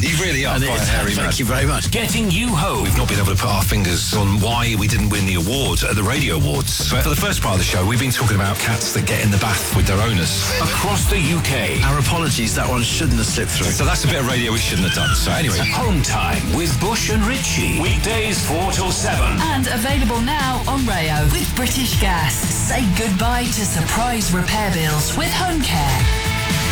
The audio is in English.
You really are quite a hairy man. Thank you very much. Getting you home. We've not been able to put our fingers on why we didn't win the award at the Radio Awards. So for the first part of the show, we've been talking about cats that get in the bath with their owners. Across the UK. Our apologies, that one shouldn't have slipped through. So that's a bit of radio we shouldn't have done. So anyway. Home Time with Bush and Ritchie. Weekdays 4 till 7. And available now on Rayo with British Gas. Say goodbye to surprise repair bills with home care.